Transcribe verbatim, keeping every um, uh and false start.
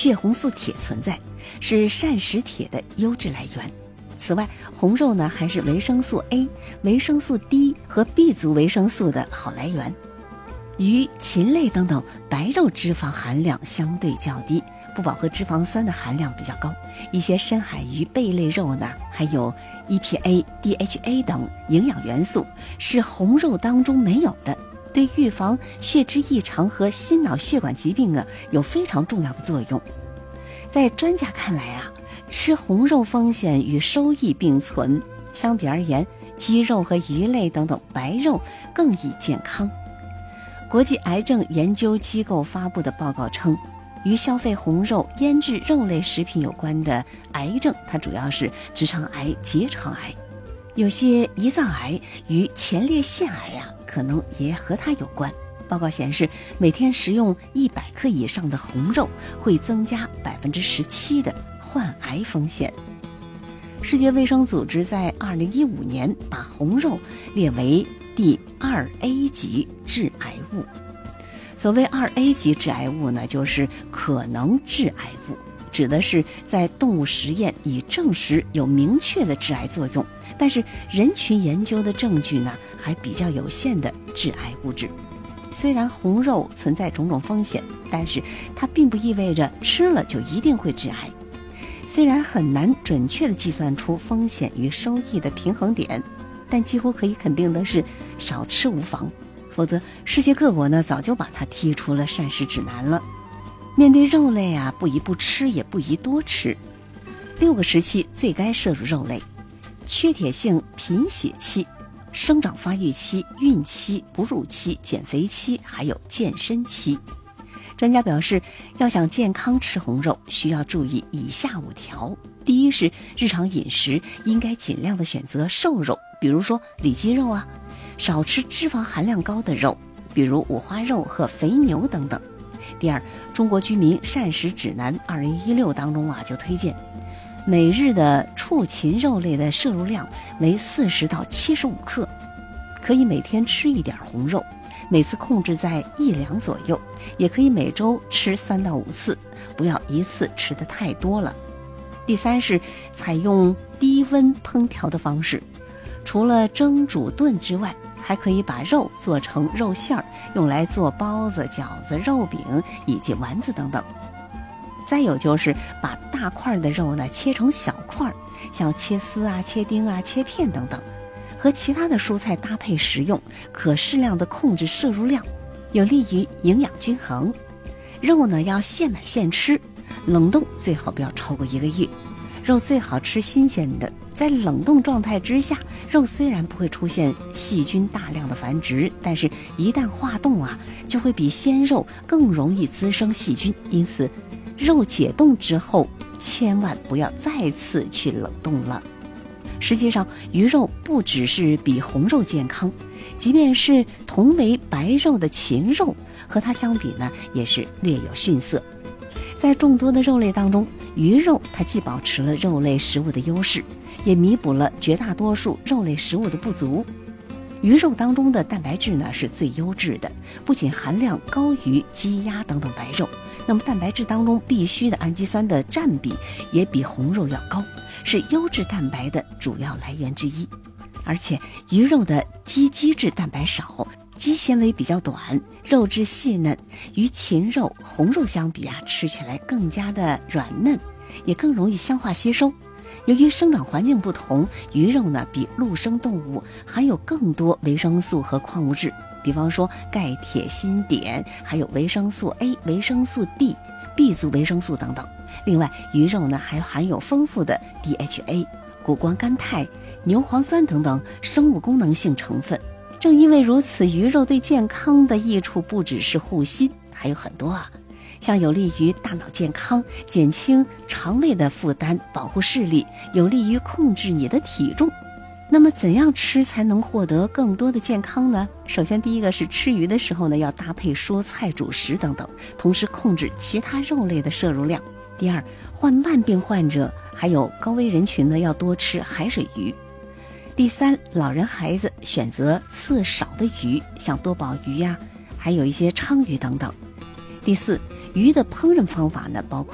血红素铁存在，是膳食铁的优质来源。此外，红肉呢还是维生素 A、维生素 D 和 B 族维生素的好来源。鱼、禽类等等白肉脂肪含量相对较低，不饱和脂肪酸的含量比较高。一些深海鱼、贝类肉呢，还有 E P A、D H A 等营养元素是红肉当中没有的，对预防血脂异常和心脑血管疾病啊有非常重要的作用。在专家看来啊，吃红肉风险与收益并存，相比而言，鸡肉和鱼类等等白肉更易健康。国际癌症研究机构发布的报告称，与消费红肉、腌制肉类食品有关的癌症，它主要是直肠癌、结肠癌，有些胰脏癌与前列腺癌呀、啊，可能也和它有关。报告显示，每天食用一百克以上的红肉，会增加百分之十七的患癌风险。世界卫生组织在二零一五年把红肉列为第二 A 级致癌物。所谓二 A 级致癌物呢，就是可能致癌物，指的是在动物实验已证实有明确的致癌作用，但是人群研究的证据呢还比较有限的致癌物质。虽然红肉存在种种风险，但是它并不意味着吃了就一定会致癌。虽然很难准确地计算出风险与收益的平衡点，但几乎可以肯定的是，少吃无妨。否则，世界各国呢早就把它踢出了膳食指南了。面对肉类啊，不宜不吃，也不宜多吃。六个时期最该摄入肉类：缺铁性贫血期、生长发育期、孕期、哺乳期、减肥期，还有健身期。专家表示，要想健康吃红肉，需要注意以下五条。第一是日常饮食应该尽量的选择瘦肉，比如说里脊肉啊，少吃脂肪含量高的肉，比如五花肉和肥牛等等。第二，中国居民膳食指南二零一六当中啊就推荐，每日的畜禽肉类的摄入量为四十到七十五克，可以每天吃一点红肉，每次控制在一两左右，也可以每周吃三到五次，不要一次吃得太多了。第三是采用低温烹调的方式，除了蒸、煮、炖之外，还可以把肉做成肉馅儿，用来做包子、饺子、肉饼以及丸子等等。再有就是把大块的肉呢切成小块，像切丝啊、切丁啊、切片等等，和其他的蔬菜搭配食用，可适量的控制摄入量，有利于营养均衡。肉呢要现买现吃，冷冻最好不要超过一个月。肉最好吃新鲜的，在冷冻状态之下，肉虽然不会出现细菌大量的繁殖，但是一旦化冻啊，就会比鲜肉更容易滋生细菌。因此，肉解冻之后，千万不要再次去冷冻了。实际上，鱼肉不只是比红肉健康，即便是同为白肉的禽肉，和它相比呢，也是略有逊色。在众多的肉类当中，鱼肉它既保持了肉类食物的优势，也弥补了绝大多数肉类食物的不足。鱼肉当中的蛋白质呢是最优质的，不仅含量高于鸡鸭等等白肉，那么蛋白质当中必需的氨基酸的占比也比红肉要高，是优质蛋白的主要来源之一。而且鱼肉的肌基质蛋白少，肌纤维比较短，肉质细嫩，与禽肉、红肉相比啊，吃起来更加的软嫩，也更容易消化吸收。由于生长环境不同，鱼肉呢比陆生动物含有更多维生素和矿物质，比方说钙、铁、锌、碘，还有维生素 A、维生素 D、B 族维生素等等。另外，鱼肉呢还含有丰富的 D H A、谷胱甘肽、牛磺酸等等生物功能性成分。正因为如此，鱼肉对健康的益处不只是护心，还有很多啊，像有利于大脑健康，减轻肠胃的负担，保护视力，有利于控制你的体重。那么怎样吃才能获得更多的健康呢？首先第一个是吃鱼的时候呢，要搭配蔬菜、主食等等，同时控制其他肉类的摄入量。第二，患慢病患者还有高危人群呢，要多吃海水鱼。第三，老人孩子选择刺少的鱼，像多宝鱼呀、啊，还有一些鲳鱼等等。第四，鱼的烹饪方法呢，包括